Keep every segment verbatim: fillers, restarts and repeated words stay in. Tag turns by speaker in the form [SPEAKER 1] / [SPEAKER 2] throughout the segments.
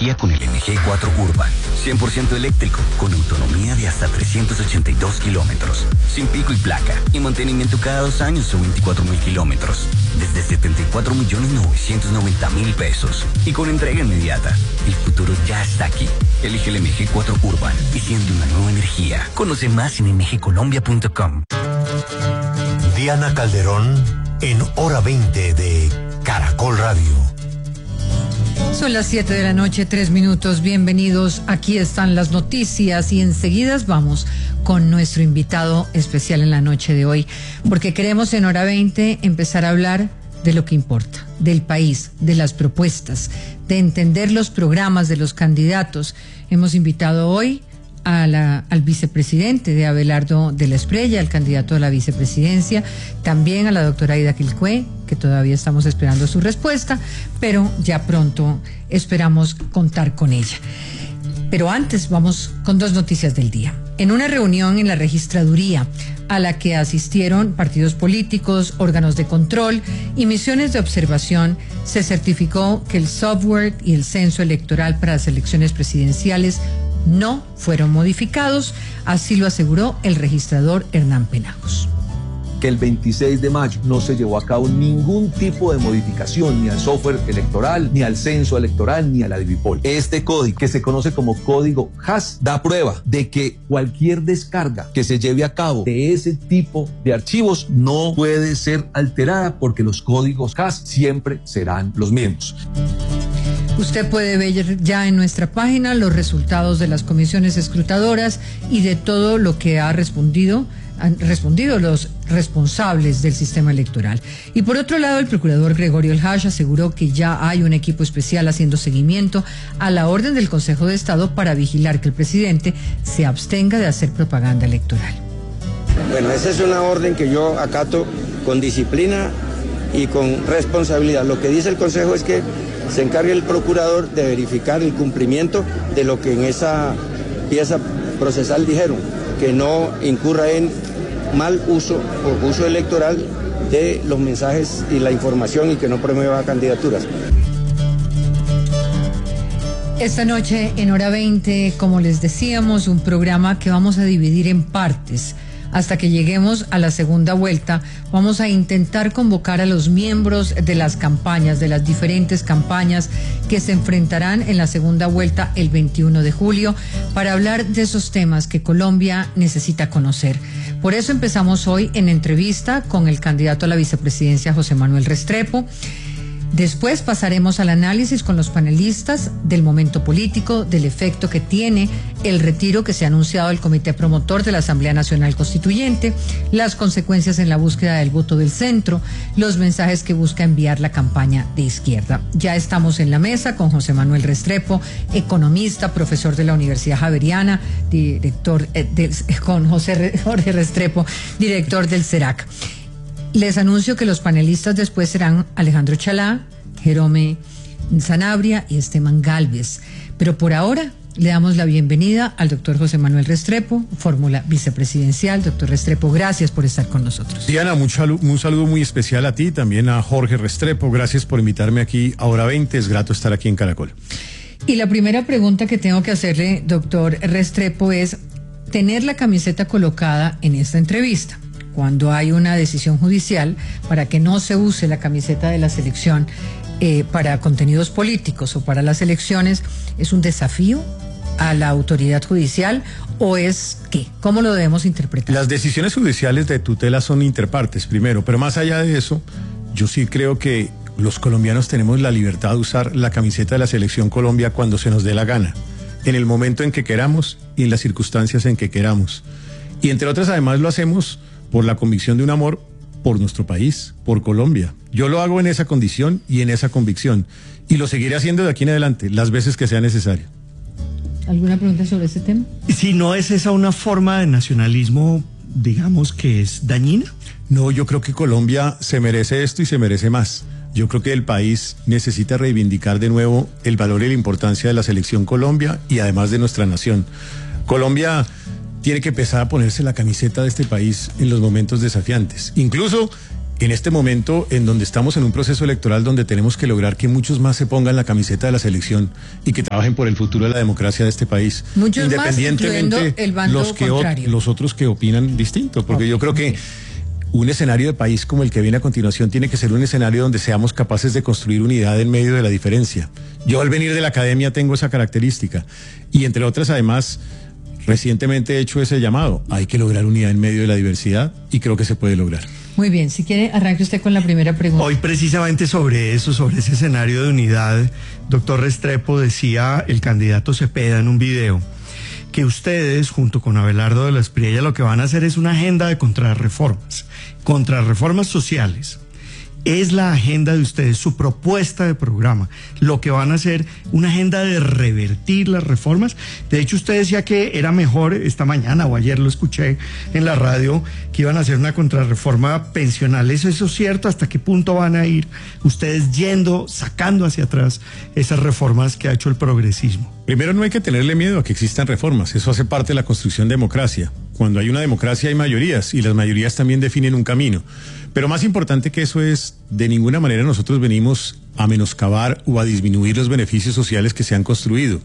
[SPEAKER 1] energía con el M G cuatro Urban. cien por ciento eléctrico, con autonomía de hasta trescientos ochenta y dos kilómetros. Sin pico y placa. Y mantenimiento cada dos años o veinticuatro mil kilómetros. Desde setenta y cuatro millones novecientos noventa mil pesos. Y con entrega inmediata. El futuro ya está aquí. Elige el M G cuatro Urban y siente una nueva energía. Conoce más en m g colombia punto com.
[SPEAKER 2] Diana Calderón en Hora veinte de Caracol Radio.
[SPEAKER 3] Son las siete de la noche, tres minutos. Bienvenidos. Aquí están las noticias y enseguida vamos con nuestro invitado especial en la noche de hoy, porque queremos en Hora veinte empezar a hablar de lo que importa, del país, de las propuestas, de entender los programas de los candidatos. Hemos invitado hoy a la, al vicepresidente de Abelardo de la Espriella, al candidato a la vicepresidencia, también a la doctora Aida Quilcué, que todavía estamos esperando su respuesta, pero ya pronto esperamos contar con ella. Pero antes vamos con dos noticias del día. En una reunión en la registraduría a la que asistieron partidos políticos, órganos de control y misiones de observación, se certificó que el software y el censo electoral para las elecciones presidenciales no fueron modificados, así lo aseguró el registrador Hernán Penagos.
[SPEAKER 4] Que el veintiséis de mayo no se llevó a cabo ningún tipo de modificación ni al software electoral, ni al censo electoral, ni a la DIVIPOL. Este código, que se conoce como código H A S, da prueba de que cualquier descarga que se lleve a cabo de ese tipo de archivos no puede ser alterada, porque los códigos H A S siempre serán los mismos.
[SPEAKER 3] Usted puede ver ya en nuestra página los resultados de las comisiones escrutadoras y de todo lo que ha respondido, han respondido los responsables del sistema electoral. Y por otro lado, el procurador Gregorio El Hash aseguró que ya hay un equipo especial haciendo seguimiento a la orden del Consejo de Estado para vigilar que el presidente se abstenga de hacer propaganda electoral.
[SPEAKER 5] Bueno, esa es una orden que yo acato con disciplina y con responsabilidad. Lo que dice el Consejo es que se encargue el procurador de verificar el cumplimiento de lo que en esa pieza procesal dijeron, que no incurra en mal uso o uso electoral de los mensajes y la información y que no promueva candidaturas.
[SPEAKER 3] Esta noche en Hora veinte, como les decíamos, un programa que vamos a dividir en partes. Hasta que lleguemos a la segunda vuelta, vamos a intentar convocar a los miembros de las campañas, de las diferentes campañas que se enfrentarán en la segunda vuelta el veintiuno de julio, para hablar de esos temas que Colombia necesita conocer. Por eso empezamos hoy en entrevista con el candidato a la vicepresidencia, José Manuel Restrepo. Después pasaremos al análisis con los panelistas del momento político, del efecto que tiene el retiro que se ha anunciado del Comité Promotor de la Asamblea Nacional Constituyente, las consecuencias en la búsqueda del voto del centro, los mensajes que busca enviar la campaña de izquierda. Ya estamos en la mesa con José Manuel Restrepo, economista, profesor de la Universidad Javeriana, director eh, de, con José Jorge Restrepo, director del CERAC. Les anuncio que los panelistas después serán Alejandro Chalá, Jerome Sanabria y Esteban Gálvez. Pero por ahora le damos la bienvenida al doctor José Manuel Restrepo, fórmula vicepresidencial. Doctor Restrepo, gracias por estar con nosotros.
[SPEAKER 6] Diana, un saludo, un saludo muy especial a ti, también a Jorge Restrepo. Gracias por invitarme aquí a Hora veinte. Es grato estar aquí en Caracol.
[SPEAKER 3] Y la primera pregunta que tengo que hacerle, doctor Restrepo, es tener la camiseta colocada en esta entrevista. Cuando hay una decisión judicial para que no se use la camiseta de la selección eh, para contenidos políticos o para las elecciones, ¿es un desafío a la autoridad judicial o es qué? ¿Cómo lo debemos interpretar?
[SPEAKER 6] Las decisiones judiciales de tutela son interpartes, primero, pero más allá de eso, yo sí creo que los colombianos tenemos la libertad de usar la camiseta de la Selección Colombia cuando se nos dé la gana, en el momento en que queramos y en las circunstancias en que queramos. Y entre otras, además, lo hacemos por la convicción de un amor por nuestro país, por Colombia. Yo lo hago en esa condición y en esa convicción, y lo seguiré haciendo de aquí en adelante, las veces que sea necesario.
[SPEAKER 3] ¿Alguna pregunta sobre ese tema?
[SPEAKER 7] Si no es esa una forma de nacionalismo, digamos, que es dañina.
[SPEAKER 6] No, yo creo que Colombia se merece esto y se merece más. Yo creo que el país necesita reivindicar de nuevo el valor y la importancia de la Selección Colombia y además de nuestra nación. Colombia tiene que empezar a ponerse la camiseta de este país en los momentos desafiantes. Incluso en este momento en donde estamos en un proceso electoral donde tenemos que lograr que muchos más se pongan la camiseta de la selección y que trabajen por el futuro de la democracia de este país.
[SPEAKER 3] Muchos
[SPEAKER 6] independientemente
[SPEAKER 3] más, el bando
[SPEAKER 6] los que
[SPEAKER 3] contrario.
[SPEAKER 6] o, los otros que opinan distinto, porque okay, yo creo que un escenario de país como el que viene a continuación tiene que ser un escenario donde seamos capaces de construir unidad en medio de la diferencia. Yo al venir de la academia tengo esa característica y entre otras además recientemente he hecho ese llamado. Hay que lograr unidad en medio de la diversidad y creo que se puede lograr.
[SPEAKER 3] Muy bien, si quiere arranque usted con la primera pregunta.
[SPEAKER 7] Hoy precisamente sobre eso, sobre ese escenario de unidad, doctor Restrepo, decía el candidato Cepeda en un video que ustedes, junto con Abelardo de la Espriella, lo que van a hacer es una agenda de contrarreformas, contrarreformas sociales. Es la agenda de ustedes, su propuesta de programa, lo que van a hacer, una agenda de revertir las reformas. De hecho, usted decía que era mejor, esta mañana o ayer lo escuché en la radio, que iban a hacer una contrarreforma pensional. ¿Eso, eso es cierto? ¿Hasta qué punto van a ir ustedes yendo, sacando hacia atrás esas reformas que ha hecho el progresismo?
[SPEAKER 6] Primero, no hay que tenerle miedo a que existan reformas, eso hace parte de la construcción de democracia. Cuando hay una democracia hay mayorías y las mayorías también definen un camino. Pero más importante que eso es, de ninguna manera nosotros venimos a menoscabar o a disminuir los beneficios sociales que se han construido.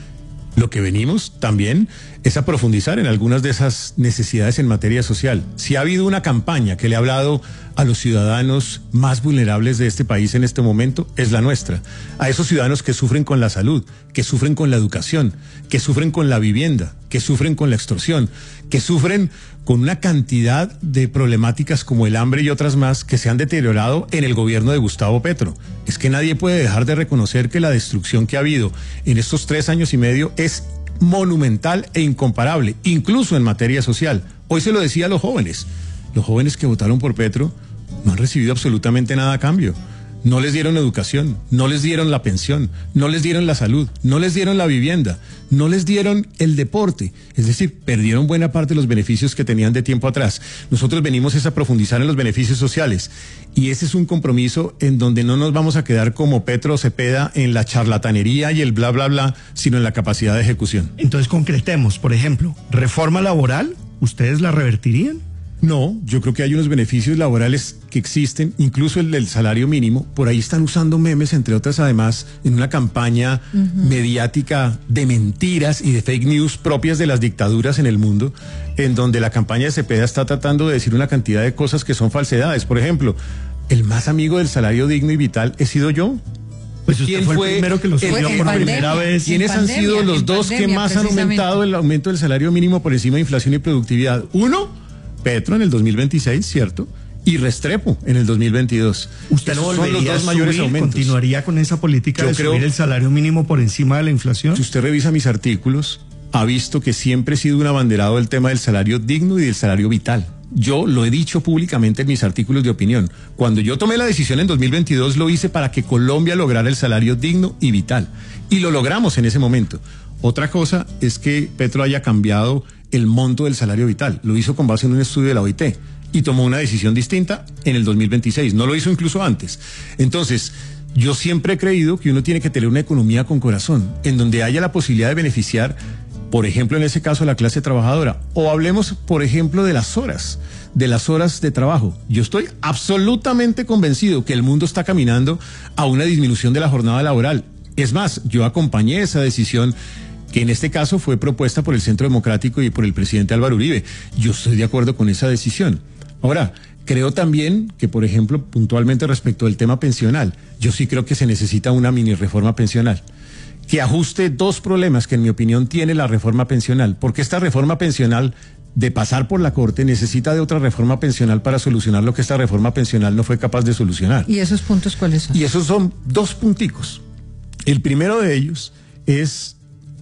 [SPEAKER 6] Lo que venimos también es a profundizar en algunas de esas necesidades en materia social. Si ha habido una campaña que le ha hablado a los ciudadanos más vulnerables de este país en este momento, es la nuestra. A esos ciudadanos que sufren con la salud, que sufren con la educación, que sufren con la vivienda, que sufren con la extorsión, que sufren con una cantidad de problemáticas como el hambre y otras más que se han deteriorado en el gobierno de Gustavo Petro. Es que nadie puede dejar de reconocer que la destrucción que ha habido en estos tres años y medio es monumental e incomparable, incluso en materia social. Hoy se lo decía a los jóvenes. Los jóvenes que votaron por Petro no han recibido absolutamente nada a cambio. No les dieron educación, no les dieron la pensión, no les dieron la salud, no les dieron la vivienda, no les dieron el deporte. Es decir, perdieron buena parte de los beneficios que tenían de tiempo atrás. Nosotros venimos es a profundizar en los beneficios sociales y ese es un compromiso en donde no nos vamos a quedar como Petro o Cepeda en la charlatanería y el bla bla bla, sino en la capacidad de ejecución.
[SPEAKER 7] Entonces concretemos, por ejemplo, reforma laboral, ¿ustedes la revertirían?
[SPEAKER 6] No, yo creo que hay unos beneficios laborales que existen, incluso el del salario mínimo. Por ahí están usando memes, entre otras, además, en una campaña uh-huh. mediática de mentiras y de fake news propias de las dictaduras en el mundo, en donde la campaña de Cepeda está tratando de decir una cantidad de cosas que son falsedades. Por ejemplo, el más amigo del salario digno y vital he sido yo.
[SPEAKER 7] Pues usted
[SPEAKER 6] ¿Quién
[SPEAKER 7] fue,
[SPEAKER 6] fue
[SPEAKER 7] el primero que lo subió por
[SPEAKER 3] pandemia,
[SPEAKER 7] primera vez?
[SPEAKER 6] ¿Quiénes han
[SPEAKER 3] pandemia,
[SPEAKER 6] sido los dos
[SPEAKER 3] pandemia,
[SPEAKER 6] que más han aumentado el aumento del salario mínimo por encima de inflación y productividad? Uno, Petro en el dos mil veintiséis, ¿cierto? Y Restrepo en el dos mil veintidós.
[SPEAKER 7] ¿Usted no volvería
[SPEAKER 6] son los dos mayores
[SPEAKER 7] subir,
[SPEAKER 6] aumentos.
[SPEAKER 7] continuaría con esa política
[SPEAKER 6] Yo
[SPEAKER 7] de
[SPEAKER 6] creo,
[SPEAKER 7] subir el salario mínimo por encima de la inflación?
[SPEAKER 6] Si usted revisa mis artículos, ha visto que siempre he sido un abanderado del tema del salario digno y del salario vital. Yo lo he dicho públicamente en mis artículos de opinión. Cuando yo tomé la decisión en dos mil veintidós, lo hice para que Colombia lograra el salario digno y vital. Y lo logramos en ese momento. Otra cosa es que Petro haya cambiado el monto del salario vital. Lo hizo con base en un estudio de la O I T y tomó una decisión distinta en el dos mil veintiséis. No lo hizo incluso antes. Entonces, yo siempre he creído que uno tiene que tener una economía con corazón, en donde haya la posibilidad de beneficiar, por ejemplo, en ese caso, a la clase trabajadora. O hablemos, por ejemplo, de las horas, de las horas de trabajo. Yo estoy absolutamente convencido que el mundo está caminando a una disminución de la jornada laboral. Es más, yo acompañé esa decisión que en este caso fue propuesta por el Centro Democrático y por el presidente Álvaro Uribe. Yo estoy de acuerdo con esa decisión. Ahora, creo también que, por ejemplo, puntualmente respecto del tema pensional, yo sí creo que se necesita una mini reforma pensional que ajuste dos problemas que en mi opinión tiene la reforma pensional, porque esta reforma pensional, de pasar por la Corte, necesita de otra reforma pensional para solucionar lo que esta reforma pensional no fue capaz de solucionar.
[SPEAKER 3] ¿Y esos puntos cuáles son?
[SPEAKER 6] Y esos son dos punticos. El primero de ellos es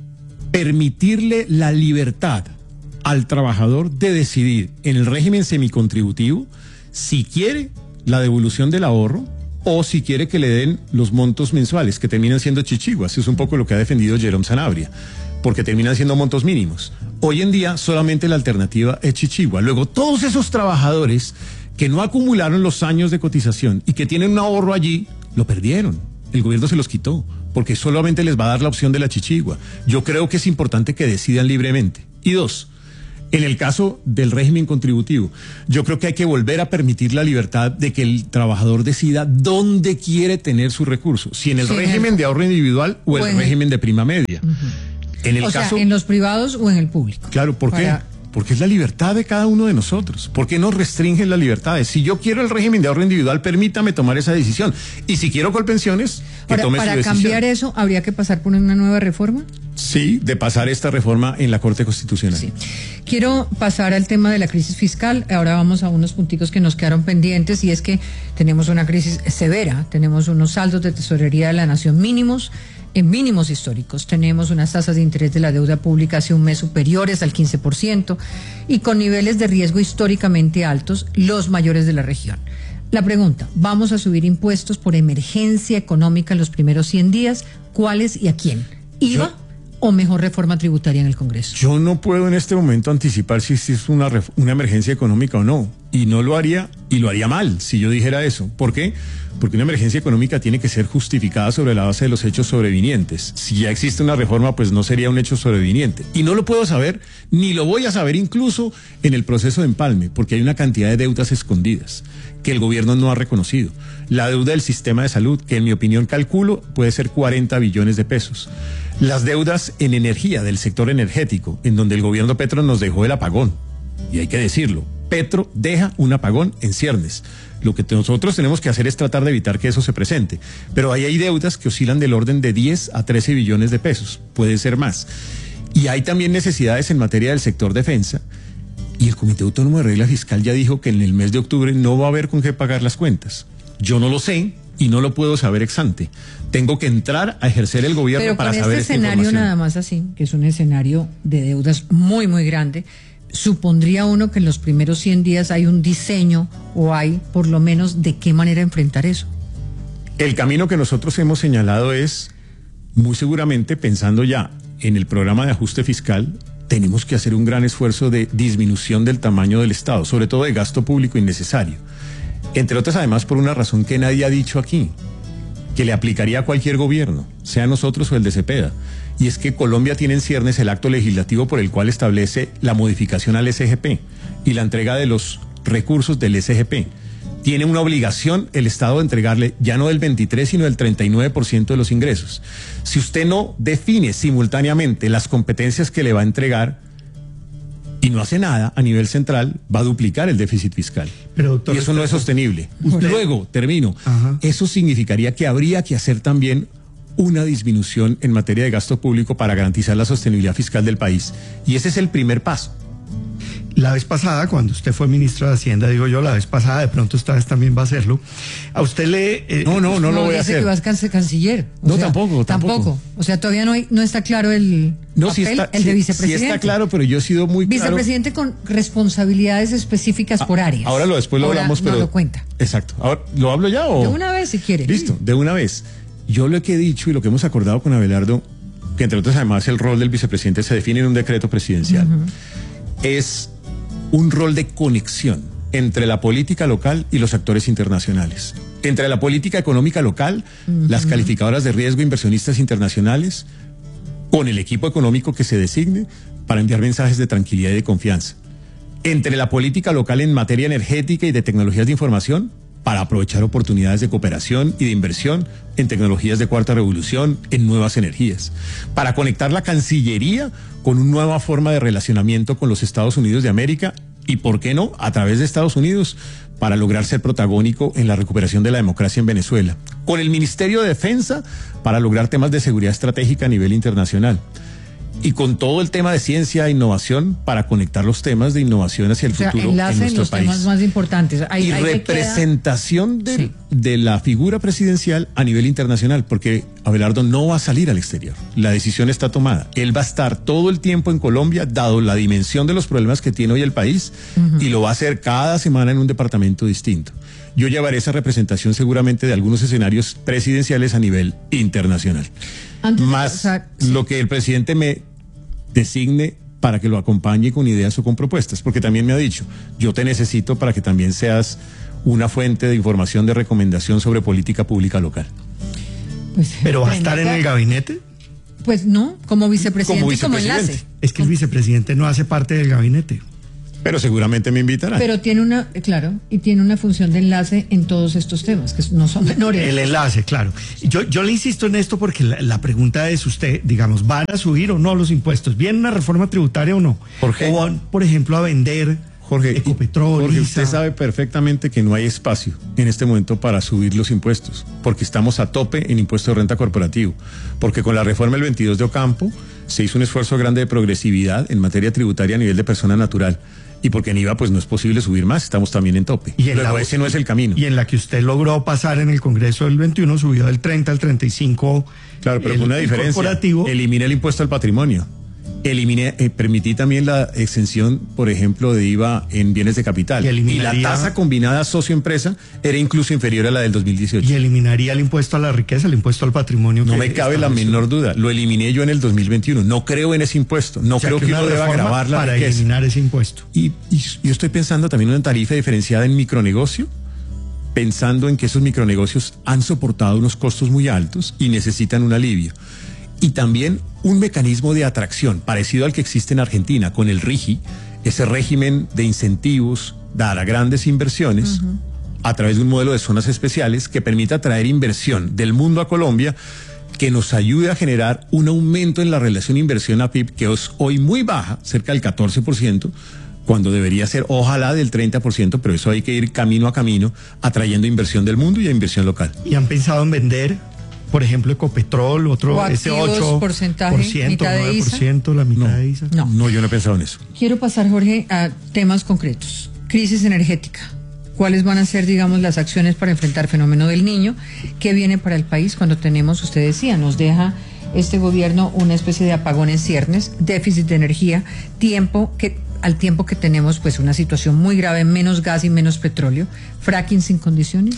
[SPEAKER 6] permitirle la libertad al trabajador de decidir en el régimen semicontributivo si quiere la devolución del ahorro o si quiere que le den los montos mensuales, que terminan siendo chichiguas. Es un poco lo que ha defendido Jerome Sanabria, porque terminan siendo montos mínimos. Hoy en día solamente la alternativa es chichigua. Luego, todos esos trabajadores que no acumularon los años de cotización y que tienen un ahorro allí, lo perdieron. El gobierno se los quitó, porque solamente les va a dar la opción de la chichigua. Yo creo que es importante que decidan libremente. Y dos, En el caso del régimen contributivo, yo creo que hay que volver a permitir la libertad de que el trabajador decida dónde quiere tener sus recursos, si en el sí, régimen el... de ahorro individual o el bueno. régimen de prima media. Uh-huh. En el
[SPEAKER 3] o
[SPEAKER 6] caso,
[SPEAKER 3] sea, en los privados o en el público.
[SPEAKER 6] Claro, ¿por Para... qué? Porque es la libertad de cada uno de nosotros. ¿Por qué nos restringen las libertades? Si yo quiero el régimen de ahorro individual, permítame tomar esa decisión. Y si quiero Colpensiones, que
[SPEAKER 3] Ahora,
[SPEAKER 6] tome su decisión.
[SPEAKER 3] ¿Para cambiar eso habría que pasar por una nueva reforma?
[SPEAKER 6] Sí, de pasar esta reforma en la Corte Constitucional.
[SPEAKER 3] Sí. Quiero pasar al tema de la crisis fiscal. Ahora vamos a unos punticos que nos quedaron pendientes, y es que tenemos una crisis severa. Tenemos unos saldos de tesorería de la nación mínimos, en mínimos históricos. Tenemos unas tasas de interés de la deuda pública hace un mes superiores al quince por ciento y con niveles de riesgo históricamente altos, los mayores de la región. La pregunta, ¿vamos a subir impuestos por emergencia económica en los primeros cien días? ¿Cuáles y a quién? ¿I V A? Yo... o mejor reforma tributaria en el Congreso?
[SPEAKER 6] Yo no puedo en este momento anticipar si, si es una, una emergencia económica o no, y no lo haría, y lo haría mal si yo dijera eso. ¿Por qué? Porque una emergencia económica tiene que ser justificada sobre la base de los hechos sobrevinientes. Si ya existe una reforma, pues no sería un hecho sobreviniente. Y no lo puedo saber, ni lo voy a saber incluso en el proceso de empalme, porque hay una cantidad de deudas escondidas que el gobierno no ha reconocido. La deuda del sistema de salud, que en mi opinión calculo, puede ser cuarenta billones de pesos. Las deudas en energía del sector energético, en donde el gobierno Petro nos dejó el apagón. Y hay que decirlo, Petro deja un apagón en ciernes. Lo que nosotros tenemos que hacer es tratar de evitar que eso se presente. Pero ahí hay deudas que oscilan del orden de diez a trece billones de pesos, puede ser más. Y hay también necesidades en materia del sector defensa. Y el Comité Autónomo de Regla Fiscal ya dijo que en el mes de octubre no va a haber con qué pagar las cuentas. Yo no lo sé y no lo puedo saber ex ante. Tengo que entrar a ejercer el gobierno
[SPEAKER 3] Pero
[SPEAKER 6] para
[SPEAKER 3] con
[SPEAKER 6] saber
[SPEAKER 3] este
[SPEAKER 6] esta
[SPEAKER 3] escenario
[SPEAKER 6] información.
[SPEAKER 3] Nada más así, que es un escenario de deudas muy, muy grande, supondría uno que en los primeros cien días hay un diseño o hay por lo menos de qué manera enfrentar eso.
[SPEAKER 6] El camino que nosotros hemos señalado es, muy seguramente pensando ya en el programa de ajuste fiscal, tenemos que hacer un gran esfuerzo de disminución del tamaño del Estado, sobre todo de gasto público innecesario. Entre otras, además, por una razón que nadie ha dicho aquí, que le aplicaría a cualquier gobierno, sea nosotros o el de Cepeda, y es que Colombia tiene en ciernes el acto legislativo por el cual establece la modificación al S G P y la entrega de los recursos del S G P. Tiene una obligación el Estado de entregarle ya no del veintitrés, sino del treinta y nueve por ciento de los ingresos. Si usted no define simultáneamente las competencias que le va a entregar y no hace nada a nivel central, va a duplicar el déficit fiscal. Pero, doctor, y eso no es sostenible. Usted... Luego, termino, Ajá. Eso significaría que habría que hacer también una disminución en materia de gasto público para garantizar la sostenibilidad fiscal del país. Y ese es el primer paso.
[SPEAKER 7] La vez pasada, cuando usted fue ministro de Hacienda, digo yo, la vez pasada, de pronto esta vez también va a hacerlo. A usted le...
[SPEAKER 6] Eh, no, no, no, no lo voy a hacer.
[SPEAKER 3] Que vas a canciller.
[SPEAKER 6] O no, sea, tampoco, tampoco.
[SPEAKER 3] Tampoco. O sea, todavía no, hay, no está claro el
[SPEAKER 6] no,
[SPEAKER 3] papel,
[SPEAKER 6] sí está,
[SPEAKER 3] el
[SPEAKER 6] sí,
[SPEAKER 3] de vicepresidente.
[SPEAKER 6] Sí está claro, pero yo he sido muy claro.
[SPEAKER 3] Vicepresidente con responsabilidades específicas ah, por áreas.
[SPEAKER 6] Ahora lo después lo
[SPEAKER 3] ahora
[SPEAKER 6] hablamos, pero...
[SPEAKER 3] no lo cuenta.
[SPEAKER 6] Exacto. Ahora, ¿lo hablo ya o...?
[SPEAKER 3] De una vez, si quiere.
[SPEAKER 6] Listo, de una vez. Yo lo que he dicho y lo que hemos acordado con Abelardo, que entre otros además el rol del vicepresidente se define en un decreto presidencial, uh-huh. es un rol de conexión entre la política local y los actores internacionales. Entre la política económica local, uh-huh. las calificadoras de riesgo, inversionistas internacionales, con el equipo económico que se designe para enviar mensajes de tranquilidad y de confianza. Entre la política local en materia energética y de tecnologías de información, para aprovechar oportunidades de cooperación y de inversión en tecnologías de cuarta revolución, en nuevas energías, para conectar la Cancillería con una nueva forma de relacionamiento con los Estados Unidos de América y, ¿por qué no?, a través de Estados Unidos, para lograr ser protagónico en la recuperación de la democracia en Venezuela, con el Ministerio de Defensa para lograr temas de seguridad estratégica a nivel internacional, y con todo el tema de ciencia e innovación para conectar los temas de innovación hacia el
[SPEAKER 3] o sea,
[SPEAKER 6] futuro en nuestro
[SPEAKER 3] los
[SPEAKER 6] país.
[SPEAKER 3] Temas más importantes. Ahí,
[SPEAKER 6] y
[SPEAKER 3] ahí
[SPEAKER 6] representación
[SPEAKER 3] queda...
[SPEAKER 6] de,
[SPEAKER 3] sí.
[SPEAKER 6] de la figura presidencial a nivel internacional, porque Abelardo no va a salir al exterior. La decisión está tomada. Él va a estar todo el tiempo en Colombia, dado la dimensión de los problemas que tiene hoy el país, uh-huh. y lo va a hacer cada semana en un departamento distinto. Yo llevaré esa representación seguramente de algunos escenarios presidenciales a nivel internacional. Antes, Más o sea, sí. lo que el presidente me designe para que lo acompañe con ideas o con propuestas, porque también me ha dicho, yo te necesito para que también seas una fuente de información, de recomendación sobre política pública local.
[SPEAKER 7] Pues, ¿pero va a estar en el gabinete?
[SPEAKER 3] Pues no, como vicepresidente,
[SPEAKER 6] Como
[SPEAKER 3] y como
[SPEAKER 6] vicepresidente.
[SPEAKER 3] enlace.
[SPEAKER 7] Es que el vicepresidente no hace parte del gabinete.
[SPEAKER 6] Pero seguramente me invitarán.
[SPEAKER 3] Pero tiene una, claro, y tiene una función de enlace en todos estos temas, que no son menores.
[SPEAKER 7] El enlace, claro. Yo, yo le insisto en esto porque la, la pregunta es usted, digamos, ¿van a subir o no los impuestos? ¿Viene una reforma tributaria o no?
[SPEAKER 6] Jorge.
[SPEAKER 7] O van, por ejemplo, a vender
[SPEAKER 6] Jorge,
[SPEAKER 7] Ecopetrol,
[SPEAKER 6] Jorge,
[SPEAKER 7] Lisa.
[SPEAKER 6] usted sabe perfectamente que no hay espacio en este momento para subir los impuestos, porque estamos a tope en impuesto de renta corporativo, porque con la reforma del veintidós de Ocampo se hizo un esfuerzo grande de progresividad en materia tributaria a nivel de persona natural, y porque en I V A pues no es posible subir más, estamos también en tope.
[SPEAKER 7] Y en
[SPEAKER 6] Luego,
[SPEAKER 7] la-
[SPEAKER 6] ese no es el camino.
[SPEAKER 7] Y en la que usted logró pasar en el Congreso del veintiuno, subió del treinta al treinta y cinco.
[SPEAKER 6] Claro, pero
[SPEAKER 7] el-
[SPEAKER 6] con una
[SPEAKER 7] el
[SPEAKER 6] diferencia.
[SPEAKER 7] corporativo.
[SPEAKER 6] Eliminé el impuesto al patrimonio. Eliminé, eh, permití también la exención, por ejemplo, de I V A en bienes de capital.
[SPEAKER 7] Y
[SPEAKER 6] Y,
[SPEAKER 7] eliminaría-
[SPEAKER 6] la tasa combinada socio-empresa era incluso inferior a la del dos mil dieciocho.
[SPEAKER 7] Y eliminaría el impuesto a la riqueza, el impuesto al patrimonio.
[SPEAKER 6] No
[SPEAKER 7] que
[SPEAKER 6] me cabe la
[SPEAKER 7] estableció.
[SPEAKER 6] menor duda. Lo eliminé yo en el dos mil veintiuno. No creo en ese impuesto. No
[SPEAKER 7] O sea,
[SPEAKER 6] creo que
[SPEAKER 7] una
[SPEAKER 6] uno deba
[SPEAKER 7] reforma
[SPEAKER 6] grabar la
[SPEAKER 7] para
[SPEAKER 6] riqueza.
[SPEAKER 7] eliminar ese impuesto.
[SPEAKER 6] Y, y yo estoy pensando también en una tarifa diferenciada en micronegocio, pensando en que esos micronegocios han soportado unos costos muy altos y necesitan un alivio. Y también un mecanismo de atracción parecido al que existe en Argentina con el RIGI, ese régimen de incentivos para grandes inversiones a través de un modelo de zonas especiales que permita atraer inversión del mundo a Colombia, que nos ayude a generar un aumento en la relación inversión a P I B que es hoy muy baja, cerca del catorce por ciento, cuando debería ser ojalá del treinta por ciento, pero eso hay que ir camino a camino, atrayendo inversión del mundo y a inversión local.
[SPEAKER 7] ¿Y han pensado en vender, por ejemplo, Ecopetrol, otro,
[SPEAKER 3] O
[SPEAKER 7] ese
[SPEAKER 3] activos,
[SPEAKER 7] ocho
[SPEAKER 3] porcentaje,
[SPEAKER 7] por ciento,
[SPEAKER 3] mitad de
[SPEAKER 7] nueve por
[SPEAKER 3] I S A?
[SPEAKER 7] ciento, la mitad de I S A?
[SPEAKER 3] No.
[SPEAKER 6] No, yo no he pensado en eso.
[SPEAKER 3] Quiero pasar, Jorge, a temas concretos. Crisis energética. ¿Cuáles van a ser, digamos, las acciones para enfrentar el fenómeno del Niño? ¿Qué viene para el país cuando tenemos, usted decía, nos deja este gobierno una especie de apagón en ciernes, déficit de energía, tiempo que al tiempo que tenemos pues una situación muy grave, menos gas y menos petróleo, fracking sin condiciones?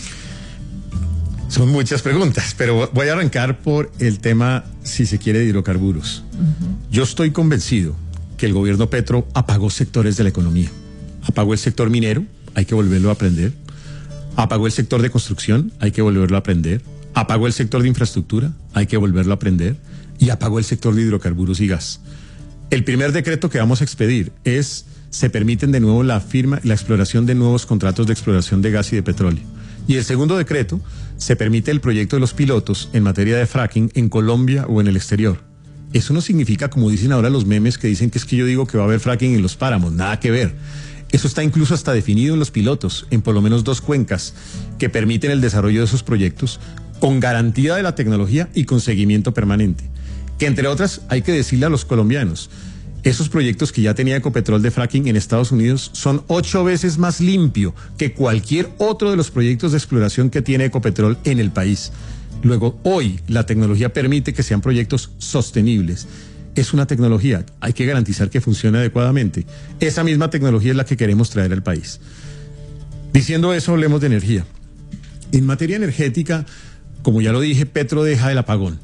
[SPEAKER 6] Son muchas preguntas, pero voy a arrancar por el tema, si se quiere, de hidrocarburos. Yo estoy convencido que el gobierno Petro apagó sectores de la economía. Apagó el sector minero, hay que volverlo a aprender. Apagó el sector de construcción, hay que volverlo a aprender. Apagó el sector de infraestructura, hay que volverlo a aprender. Y apagó el sector de hidrocarburos y gas. El primer decreto que vamos a expedir es, se permiten de nuevo la firma, la exploración de nuevos contratos de exploración de gas y de petróleo. Y el segundo decreto, se permite el proyecto de los pilotos en materia de fracking en Colombia o en el exterior. Eso no significa, como dicen ahora los memes que dicen que es que yo digo que va a haber fracking en los páramos, nada que ver. Eso está incluso hasta definido en los pilotos, en por lo menos dos cuencas, que permiten el desarrollo de esos proyectos con garantía de la tecnología y con seguimiento permanente. Que entre otras, hay que decirle a los colombianos, esos proyectos que ya tenía Ecopetrol de fracking en Estados Unidos son ocho veces más limpio que cualquier otro de los proyectos de exploración que tiene Ecopetrol en el país. Luego, hoy la tecnología permite que sean proyectos sostenibles. Es una tecnología, hay que garantizar que funcione adecuadamente. Esa misma tecnología es la que queremos traer al país. Diciendo eso, hablemos de energía. En materia energética, como ya lo dije, Petro deja el apagón.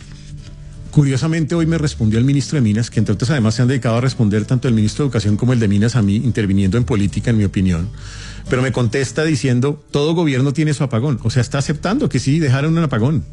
[SPEAKER 6] Curiosamente, hoy me respondió el ministro de Minas, que entre otras además se han dedicado a responder tanto el ministro de Educación como el de Minas a mí, interviniendo en política, en mi opinión. Pero me contesta diciendo, todo gobierno tiene su apagón. O sea, está aceptando que sí, dejaron un apagón.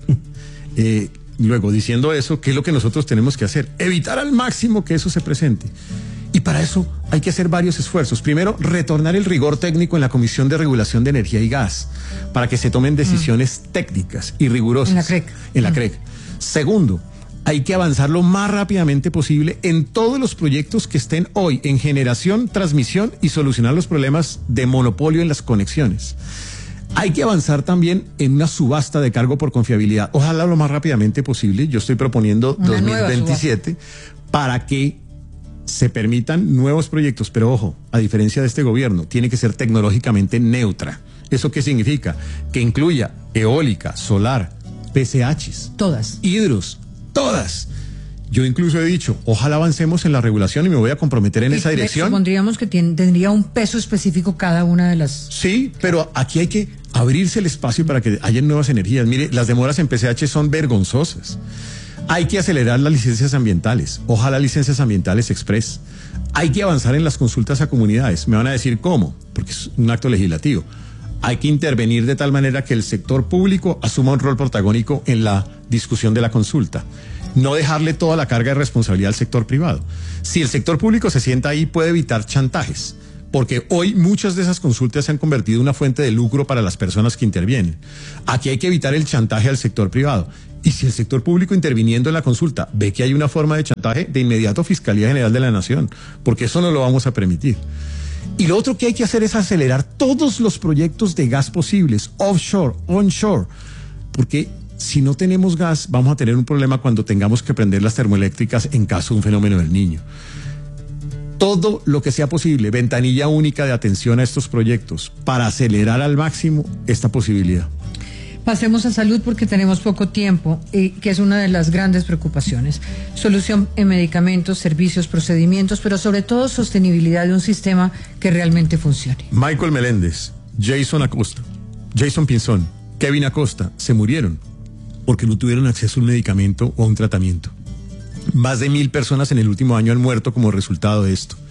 [SPEAKER 6] eh, luego, diciendo eso, ¿qué es lo que nosotros tenemos que hacer? Evitar al máximo que eso se presente. Y para eso hay que hacer varios esfuerzos. Primero, retornar el rigor técnico en la Comisión de Regulación de Energía y Gas, para que se tomen decisiones mm. técnicas y rigurosas.
[SPEAKER 3] En la C R E C.
[SPEAKER 6] En la
[SPEAKER 3] Mm.
[SPEAKER 6] C R E C. Segundo, hay que avanzar lo más rápidamente posible en todos los proyectos que estén hoy en generación, transmisión y solucionar los problemas de monopolio en las conexiones. Hay que avanzar también en una subasta de cargo por confiabilidad. Ojalá lo más rápidamente posible. Yo estoy proponiendo
[SPEAKER 3] Una
[SPEAKER 6] dos mil veintisiete para que se permitan nuevos proyectos. Pero ojo, a diferencia de este gobierno, tiene que ser tecnológicamente neutra. ¿Eso qué significa? Que incluya eólica, solar, P C Hs.
[SPEAKER 3] Todas.
[SPEAKER 6] Hidros. Todas. Yo incluso he dicho, ojalá avancemos en la regulación y me voy a comprometer en
[SPEAKER 3] Y
[SPEAKER 6] esa dirección.
[SPEAKER 3] Supondríamos que tiene, tendría un peso específico cada una de las...
[SPEAKER 6] Sí, pero aquí hay que abrirse el espacio para que haya nuevas energías. Mire, las demoras en P C H son vergonzosas. Hay que acelerar las licencias ambientales. Ojalá licencias ambientales express. Hay que avanzar en las consultas a comunidades. Me van a decir cómo, porque es un acto legislativo. Hay que intervenir de tal manera que el sector público asuma un rol protagónico en la discusión de la consulta. No dejarle toda la carga de responsabilidad al sector privado. Si el sector público se sienta ahí, puede evitar chantajes, porque hoy muchas de esas consultas se han convertido en una fuente de lucro para las personas que intervienen. Aquí hay que evitar el chantaje al sector privado. Y si el sector público interviniendo en la consulta ve que hay una forma de chantaje, de inmediato Fiscalía General de la Nación, porque eso no lo vamos a permitir. Y lo otro que hay que hacer es acelerar todos los proyectos de gas posibles, offshore, onshore, porque si no tenemos gas, vamos a tener un problema cuando tengamos que prender las termoeléctricas en caso de un fenómeno del Niño. Todo lo que sea posible, ventanilla única de atención a estos proyectos para acelerar al máximo esta posibilidad.
[SPEAKER 3] Pasemos a salud porque tenemos poco tiempo, y que es una de las grandes preocupaciones. Solución en medicamentos, servicios, procedimientos, pero sobre todo sostenibilidad de un sistema que realmente funcione.
[SPEAKER 6] Michael Meléndez, Jason Acosta, Jason Pinzón, Kevin Acosta se murieron porque no tuvieron acceso a un medicamento o a un tratamiento. Más de mil personas en el último año han muerto como resultado de esto.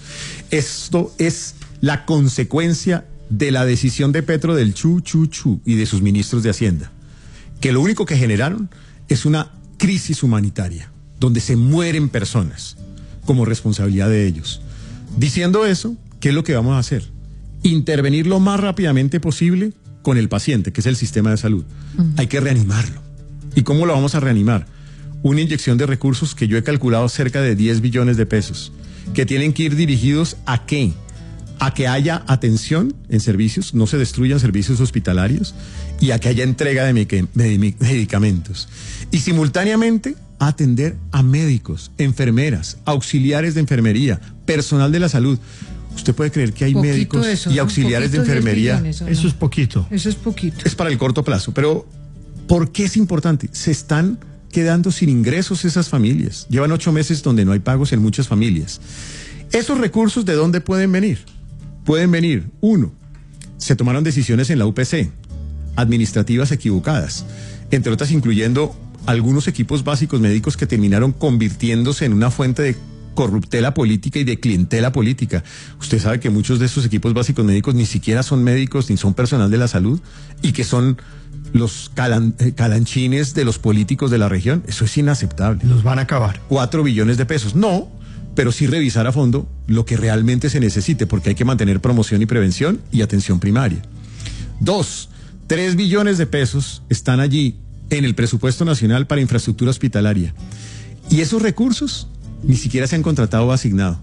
[SPEAKER 6] Esto es la consecuencia de la decisión de Petro del chu, chu, chu y de sus ministros de Hacienda, que lo único que generaron es una crisis humanitaria, donde se mueren personas como responsabilidad de ellos. Diciendo eso, ¿qué es lo que vamos a hacer? Intervenir lo más rápidamente posible con el paciente, que es el sistema de salud. Uh-huh. Hay que reanimarlo. ¿Y cómo lo vamos a reanimar? Una inyección de recursos que yo he calculado cerca de diez billones de pesos, que tienen que ir dirigidos ¿a qué? A que haya atención en servicios, no se destruyan servicios hospitalarios, y a que haya entrega de medicamentos. Y simultáneamente atender a médicos, enfermeras, auxiliares de enfermería, personal de la salud. Usted puede creer que hay poquito médicos eso, y ¿no? auxiliares de enfermería.
[SPEAKER 7] Billones, ¿no? Eso es poquito.
[SPEAKER 3] Eso es poquito.
[SPEAKER 6] Es para el corto plazo, pero ¿por qué es importante? Se están quedando sin ingresos esas familias. Llevan ocho meses donde no hay pagos en muchas familias. ¿Esos recursos de dónde pueden venir? Pueden venir, uno, se tomaron decisiones en la U P C, administrativas equivocadas, entre otras incluyendo algunos equipos básicos médicos que terminaron convirtiéndose en una fuente de corruptela política y de clientela política. Usted sabe que muchos de esos equipos básicos médicos ni siquiera son médicos ni son personal de la salud y que son los calan, eh, calanchines de los políticos de la región. Eso es inaceptable.
[SPEAKER 7] Los van a acabar.
[SPEAKER 6] Cuatro billones de pesos. No, pero sí revisar a fondo lo que realmente se necesite, porque hay que mantener promoción y prevención y atención primaria. Dos, tres billones de pesos están allí en el presupuesto nacional para infraestructura hospitalaria. Y esos recursos ni siquiera se han contratado o asignado.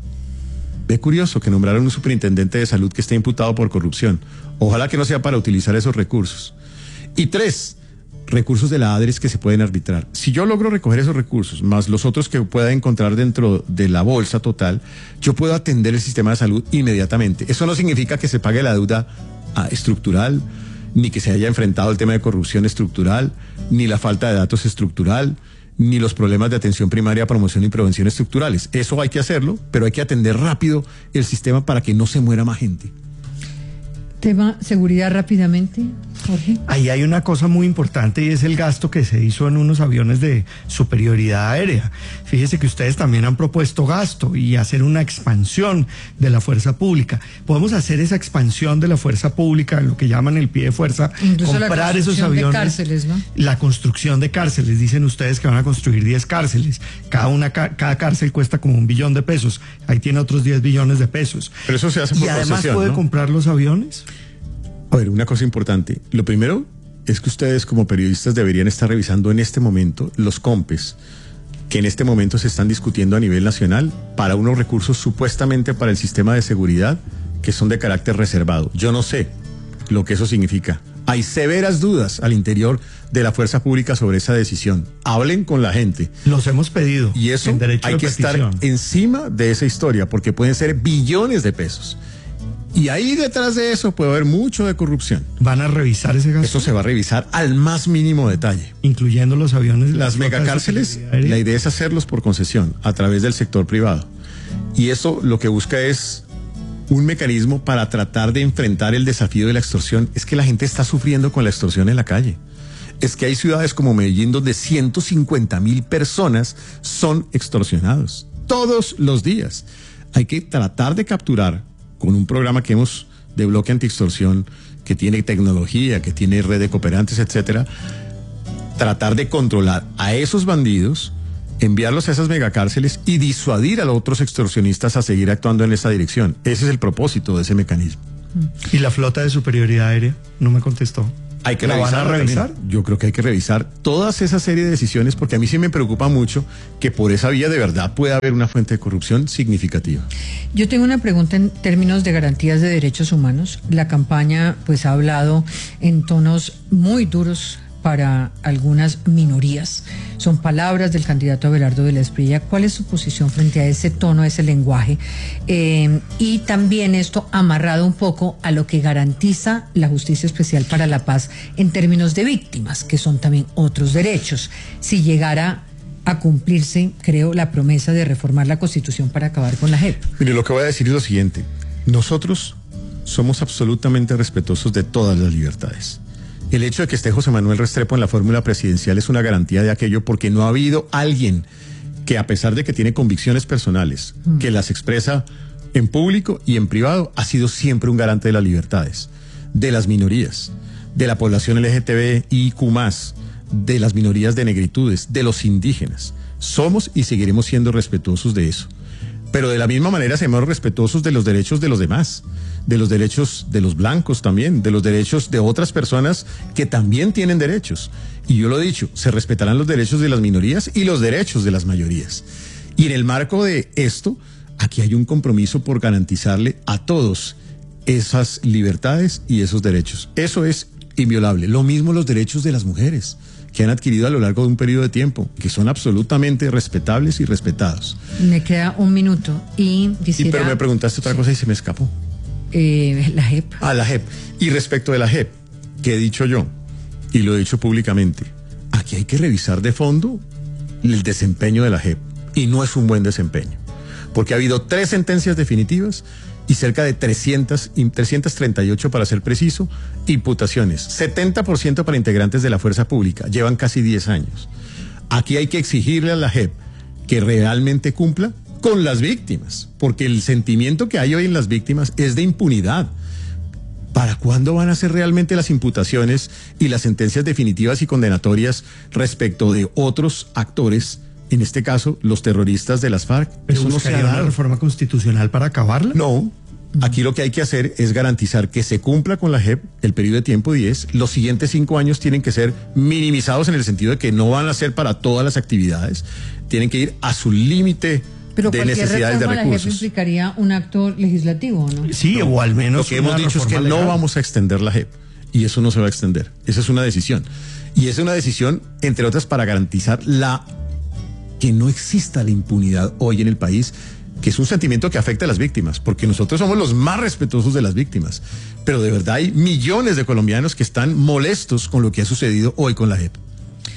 [SPEAKER 6] Ve curioso que nombraron un superintendente de salud que está imputado por corrupción. Ojalá que no sea para utilizar esos recursos. Y tres, recursos de la ADRES que se pueden arbitrar. Si yo logro recoger esos recursos, más los otros que pueda encontrar dentro de la bolsa total, yo puedo atender el sistema de salud inmediatamente. Eso no significa que se pague la deuda ah, estructural, ni que se haya enfrentado el tema de corrupción estructural, ni la falta de datos estructural, ni los problemas de atención primaria, promoción y prevención estructurales. Eso hay que hacerlo, pero hay que atender rápido el sistema para que no se muera más gente.
[SPEAKER 3] Tema seguridad rápidamente, Jorge.
[SPEAKER 7] Ahí hay una cosa muy importante y es el gasto que se hizo en unos aviones de superioridad aérea. Fíjese que ustedes también han propuesto gasto y hacer una expansión de la fuerza pública. Podemos hacer esa expansión de la fuerza pública, lo que llaman el pie de fuerza,
[SPEAKER 3] incluso
[SPEAKER 7] comprar esos aviones.
[SPEAKER 3] De cárceles, ¿no?
[SPEAKER 7] La construcción de cárceles. Dicen ustedes que van a construir diez cárceles. Cada una cada cárcel cuesta como un billón de pesos. Ahí tiene otros diez billones de pesos.
[SPEAKER 6] Pero eso se hace por
[SPEAKER 7] y además
[SPEAKER 6] concesión,
[SPEAKER 7] puede
[SPEAKER 6] ¿no?
[SPEAKER 7] comprar los aviones.
[SPEAKER 6] A ver, una cosa importante. Lo primero es que ustedes como periodistas deberían estar revisando en este momento los COMPES que en este momento se están discutiendo a nivel nacional para unos recursos supuestamente para el sistema de seguridad que son de carácter reservado. Yo no sé lo que eso significa. Hay severas dudas al interior de la fuerza pública sobre esa decisión. Hablen con la gente.
[SPEAKER 7] Los hemos pedido.
[SPEAKER 6] Y eso
[SPEAKER 7] en derecho
[SPEAKER 6] hay
[SPEAKER 7] de
[SPEAKER 6] que
[SPEAKER 7] petición.
[SPEAKER 6] estar encima de esa historia porque pueden ser billones de pesos. Y ahí detrás de eso puede haber mucho de corrupción.
[SPEAKER 7] ¿Van a revisar ese gasto?
[SPEAKER 6] Eso se va a revisar al más mínimo detalle.
[SPEAKER 7] Incluyendo los aviones.
[SPEAKER 6] Las megacárceles, la idea es hacerlos por concesión, a través del sector privado. Y eso lo que busca es un mecanismo para tratar de enfrentar el desafío de la extorsión. Es que la gente está sufriendo con la extorsión en la calle. Es que hay ciudades como Medellín donde ciento cincuenta mil personas son extorsionados todos los días. Hay que tratar de capturar con un programa que hemos de bloque anti-extorsión, que tiene tecnología, que tiene red de cooperantes, etcétera, tratar de controlar a esos bandidos enviarlos a esas megacárceles y disuadir a los otros extorsionistas a seguir actuando en esa dirección. Ese es el propósito de ese mecanismo.
[SPEAKER 7] ¿Y la flota de superioridad aérea? No me contestó.
[SPEAKER 6] Hay que
[SPEAKER 7] ¿La van a revisar?
[SPEAKER 6] También. Yo creo que hay que revisar todas esa serie de decisiones, porque a mí sí me preocupa mucho que por esa vía de verdad pueda haber una fuente de corrupción significativa.
[SPEAKER 3] Yo tengo una pregunta en términos de garantías de derechos humanos. La campaña pues ha hablado en tonos muy duros para algunas minorías. Son palabras del candidato Abelardo de la Espriella. ¿Cuál es su posición frente a ese tono, a ese lenguaje? Eh, y también esto amarrado un poco a lo que garantiza la Justicia Especial para la Paz en términos de víctimas, que son también otros derechos. Si llegara a cumplirse, creo, la promesa de reformar la Constitución para acabar con la J E P.
[SPEAKER 6] Mire, lo que voy a decir es lo siguiente. Nosotros somos absolutamente respetuosos de todas las libertades. El hecho de que esté José Manuel Restrepo en la fórmula presidencial es una garantía de aquello, porque no ha habido alguien que, a pesar de que tiene convicciones personales, mm. que las expresa en público y en privado, ha sido siempre un garante de las libertades, de las minorías, de la población L G T B I Q más, de las minorías de negritudes, de los indígenas. Somos y seguiremos siendo respetuosos de eso. Pero de la misma manera seremos respetuosos de los derechos de los demás, de los derechos de los blancos también, de los derechos de otras personas que también tienen derechos. Y yo lo he dicho, se respetarán los derechos de las minorías y los derechos de las mayorías. Y en el marco de esto, aquí hay un compromiso por garantizarle a todos esas libertades y esos derechos. Eso es inviolable. Lo mismo los derechos de las mujeres, que han adquirido a lo largo de un periodo de tiempo, que son absolutamente respetables y respetados.
[SPEAKER 3] Me queda un minuto y quisiera...
[SPEAKER 6] Sí, pero me preguntaste otra cosa y se me escapó.
[SPEAKER 3] Eh, la J E P.
[SPEAKER 6] Ah, la J E P. Y respecto de la J E P, que he dicho yo, y lo he dicho públicamente, aquí hay que revisar de fondo el desempeño de la J E P, y no es un buen desempeño, porque ha habido tres sentencias definitivas y cerca de trescientas, trescientas treinta y ocho, para ser preciso, imputaciones. setenta por ciento para integrantes de la fuerza pública. Llevan casi diez años. Aquí hay que exigirle a la J E P que realmente cumpla con las víctimas, porque el sentimiento que hay hoy en las víctimas es de impunidad. ¿Para cuándo van a ser realmente las imputaciones y las sentencias definitivas y condenatorias respecto de otros actores? En este caso, los terroristas de las FARC.
[SPEAKER 7] ¿Pero no buscaría una reforma constitucional para acabarla?
[SPEAKER 6] No. Aquí lo que hay que hacer es garantizar que se cumpla con la J E P el periodo de tiempo diez. Los siguientes cinco años tienen que ser minimizados en el sentido de que no van a ser para todas las actividades. Tienen que ir a su límite de necesidades de recursos. Pero cualquier reforma a la J E P
[SPEAKER 3] implicaría un acto legislativo, ¿no?
[SPEAKER 7] Sí, no, o al menos
[SPEAKER 6] lo que hemos dicho es que legal. No vamos a extender la J E P. Y eso no se va a extender. Esa es una decisión. Y es una decisión, entre otras, para garantizar la que no exista la impunidad hoy en el país, que es un sentimiento que afecta a las víctimas, porque nosotros somos los más respetuosos de las víctimas, pero de verdad hay millones de colombianos que están molestos con lo que ha sucedido hoy con la J E P.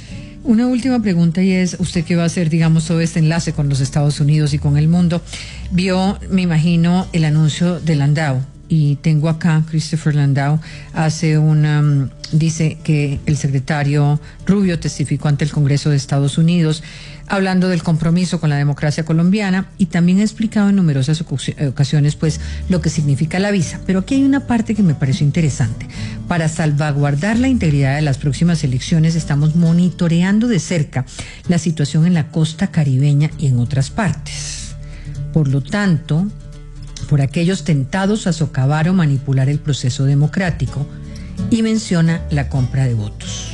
[SPEAKER 3] Una última pregunta, y es, usted que va a hacer, digamos, todo este enlace con los Estados Unidos y con el mundo, vio, me imagino, el anuncio de Landau, y tengo acá, Christopher Landau hace una, um, dice que el secretario Rubio testificó ante el Congreso de Estados Unidos, hablando del compromiso con la democracia colombiana, y también ha explicado en numerosas ocasiones pues lo que significa la visa. Pero aquí hay una parte que me pareció interesante. Para salvaguardar la integridad de las próximas elecciones, estamos monitoreando de cerca la situación en la costa caribeña y en otras partes. Por lo tanto, por aquellos tentados a socavar o manipular el proceso democrático, y menciona la compra de votos.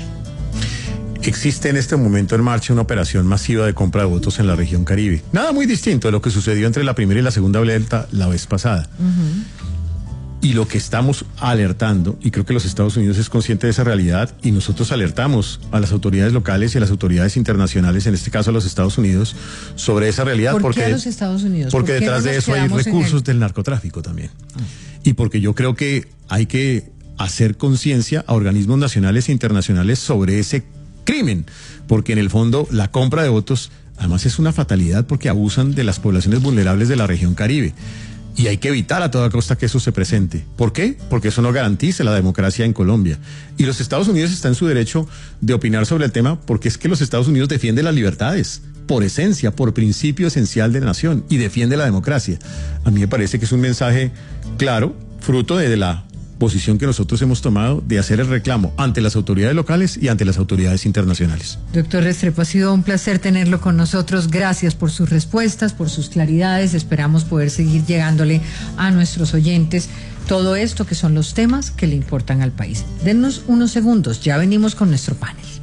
[SPEAKER 6] Existe en este momento en marcha una operación masiva de compra de votos en la región Caribe. Nada muy distinto de lo que sucedió entre la primera y la segunda vuelta la vez pasada. Uh-huh. Y lo que estamos alertando, y creo que los Estados Unidos es consciente de esa realidad, y nosotros alertamos a las autoridades locales y a las autoridades internacionales, en este caso a los Estados Unidos, sobre esa realidad.
[SPEAKER 3] ¿Por
[SPEAKER 6] porque,
[SPEAKER 3] qué a los Estados Unidos?
[SPEAKER 6] Porque
[SPEAKER 3] ¿Por
[SPEAKER 6] detrás
[SPEAKER 3] no
[SPEAKER 6] de eso hay recursos el... del narcotráfico también. Uh-huh. Y porque yo creo que hay que hacer conciencia a organismos nacionales e internacionales sobre ese crimen, porque en el fondo la compra de votos además es una fatalidad, porque abusan de las poblaciones vulnerables de la región Caribe, y hay que evitar a toda costa que eso se presente. ¿Por qué? Porque eso no garantiza la democracia en Colombia, y los Estados Unidos están en su derecho de opinar sobre el tema, porque es que los Estados Unidos defienden las libertades por esencia, por principio esencial de la nación, y defiende la democracia. A mí me parece que es un mensaje claro, fruto de la posición que nosotros hemos tomado de hacer el reclamo ante las autoridades locales y ante las autoridades internacionales.
[SPEAKER 3] Doctor Restrepo, ha sido un placer tenerlo con nosotros. Gracias por sus respuestas, por sus claridades. Esperamos poder seguir llegándole a nuestros oyentes todo esto que son los temas que le importan al país. Dennos unos segundos, ya venimos con nuestro panel.